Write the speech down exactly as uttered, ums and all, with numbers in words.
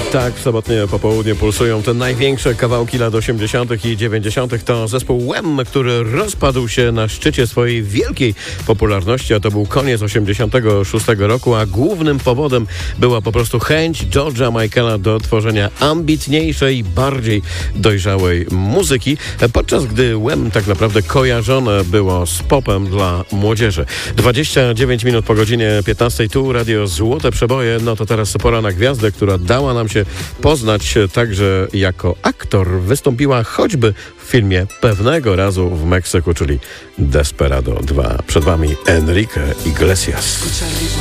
Tak, w sobotnie popołudnie pulsują te największe kawałki lat osiemdziesiątych i dziewięćdziesiątych. To zespół Wham, który rozpadł się na szczycie swojej wielkiej popularności, a to był koniec osiemdziesiątego szóstego roku, a głównym powodem była po prostu chęć George'a Michaela do tworzenia ambitniejszej, bardziej dojrzałej muzyki, podczas gdy Wham tak naprawdę kojarzone było z popem dla młodzieży. dwadzieścia dziewięć minut po godzinie piętnastej, tu Radio Złote Przeboje. No to teraz pora na gwiazdę, która dała nam się poznać także jako aktor. Wystąpiła choćby w filmie Pewnego razu w Meksyku, czyli Desperado dwa. Przed wami Enrique Iglesias.